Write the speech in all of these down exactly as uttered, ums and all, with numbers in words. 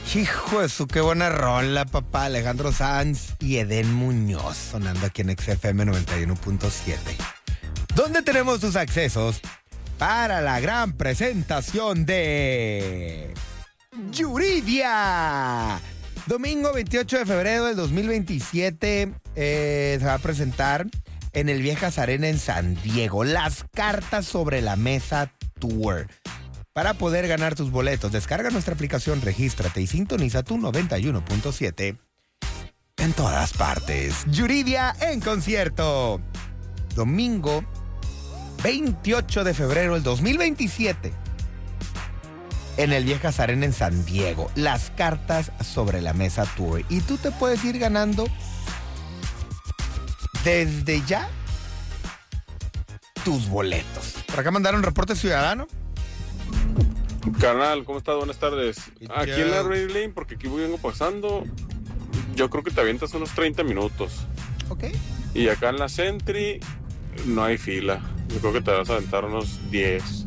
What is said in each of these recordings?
Hijo de su, qué buena rola, papá. Alejandro Sanz y Edén Muñoz sonando aquí en X F M noventa y uno punto siete. ¿Dónde tenemos tus accesos para la gran presentación de Yuridia? Domingo veintiocho de febrero del dos mil veintisiete eh, se va a presentar en el Viejas Arena en San Diego. Las cartas sobre la mesa tour. Para poder ganar tus boletos, descarga nuestra aplicación, regístrate y sintoniza tu noventa y uno punto siete en todas partes. Yuridia en concierto. Domingo veintiocho de febrero del dos mil veintisiete. En el Viejas Arena en San Diego. Las cartas sobre la mesa tour. Y tú te puedes ir ganando desde ya tus boletos. Por acá mandaron reporte ciudadano. Carnal, ¿cómo estás? Buenas tardes. Aquí en la Ray Lane, porque aquí vengo pasando, yo creo que te avientas unos treinta minutos. Ok. Y acá en la Sentry no hay fila. Yo creo que te vas a aventar unos diez.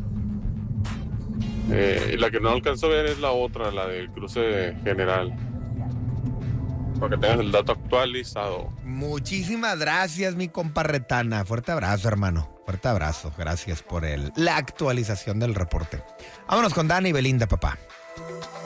Eh, la que no alcanzo a ver es la otra, la del cruce general. Para que tengas el dato actualizado. Muchísimas gracias, mi compa Retana. Fuerte abrazo, hermano. Fuerte abrazo. Gracias por el, la actualización del reporte. Vámonos con Dani y Belinda, papá.